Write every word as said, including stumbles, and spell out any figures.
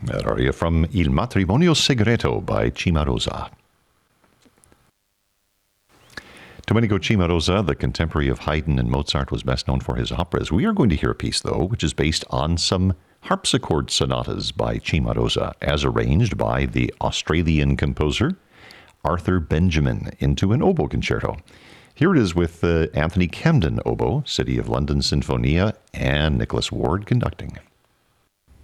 That aria from Il Matrimonio Segreto by Cimarosa. Domenico Cimarosa, the contemporary of Haydn and Mozart, was best known for his operas. We are going to hear a piece, though, which is based on some harpsichord sonatas by Cimarosa, as arranged by the Australian composer Arthur Benjamin into an oboe concerto. Here it is with uh, Anthony Camden oboe, City of London Sinfonia, and Nicholas Ward conducting.